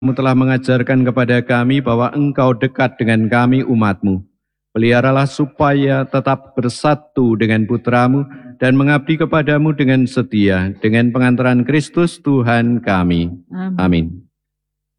Kamu telah mengajarkan kepada kami bahwa Engkau dekat dengan kami umat-Mu. Peliharalah supaya tetap bersatu dengan putra-Mu dan mengabdi kepadamu dengan setia, dengan pengantaran Kristus Tuhan kami. Amin.